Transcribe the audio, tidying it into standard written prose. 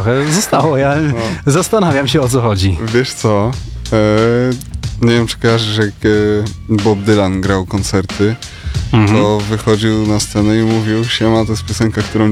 trochę zostało. Ja zastanawiam się, o co chodzi. Wiesz co? Nie wiem, czy kojarzysz, jak Bob Dylan grał koncerty, to wychodził na scenę i mówił: siema, to jest piosenka, którą